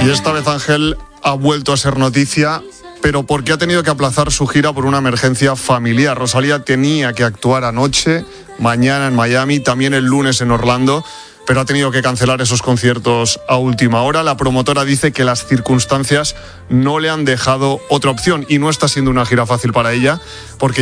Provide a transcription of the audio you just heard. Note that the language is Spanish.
Y esta vez Ángel ha vuelto a ser noticia, pero porque ha tenido que aplazar su gira por una emergencia familiar. Rosalía tenía que actuar anoche, mañana en Miami, también el lunes en Orlando, pero ha tenido que cancelar esos conciertos a última hora. La promotora dice que las circunstancias no le han dejado otra opción y no está siendo una gira fácil para ella, porque